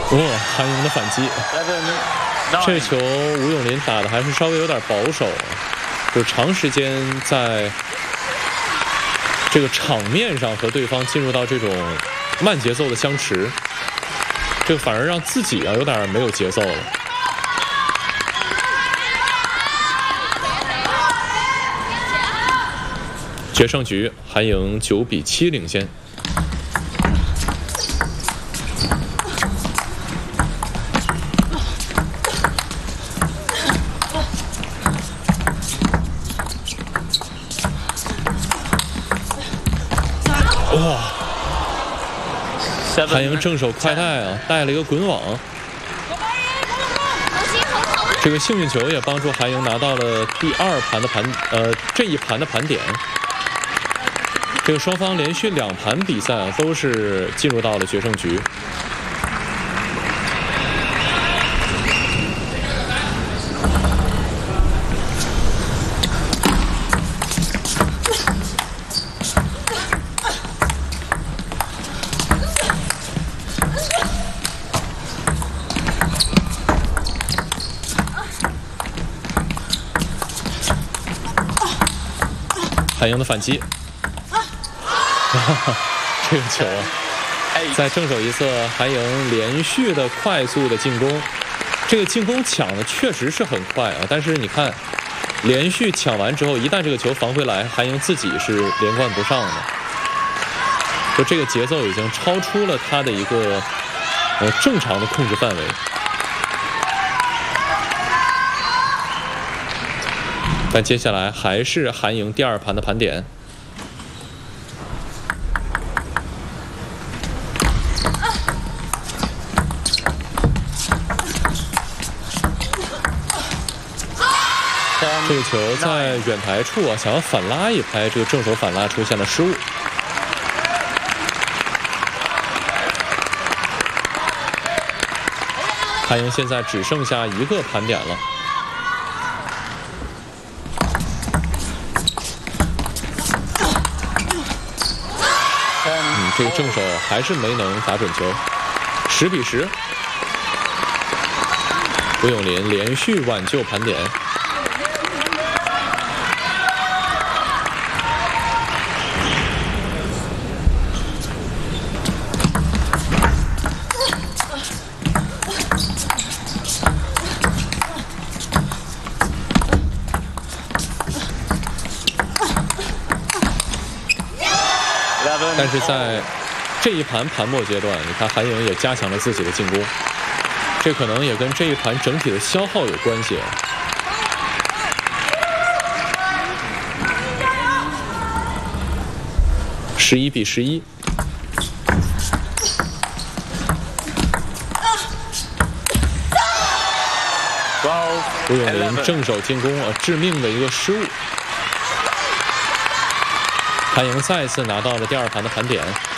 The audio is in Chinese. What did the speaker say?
韩莹的反击。这球吴永林打的还是稍微有点保守，就长时间在这个场面上和对方进入到这种慢节奏的相持，这个反而让自己有点没有节奏了。决胜局，韩莹9比7领先。哇！韩莹正手快带啊，带了一个滚网。这个幸运球也帮助韩莹拿到了第2盘的这一盘的盘点。这个双方连续2盘比赛啊，都是进入到了决胜局。韩莹的反击。这个球啊，在正手一侧，韩莹连续的快速的进攻，这个进攻抢的确实是很快啊，但是你看，连续抢完之后，一旦这个球防回来，韩莹自己是连贯不上的，就这个节奏已经超出了他的一个正常的控制范围。但接下来还是韩莹第2盘的盘点。这个球在远台处啊，想要反拉一拍，这个正手反拉出现了失误。韩莹现在只剩下1个盘点了。这个正手还是没能打准球，10比10。吴永林连续挽救盘点。但是在这一盘盘末阶段，你看韩莹也加强了自己的进攻，这可能也跟这一盘整体的消耗有关系。11比11。吴永林正手进攻致命的一个失误。韩莹再次拿到了第2盘的盘点。